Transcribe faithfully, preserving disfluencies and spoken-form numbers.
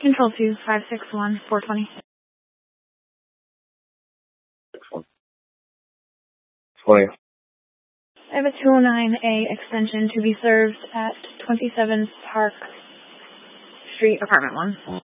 Control two, five six one, four twenty. twenty. I have a two oh nine A extension to be served at twenty-seven Park Street, apartment one.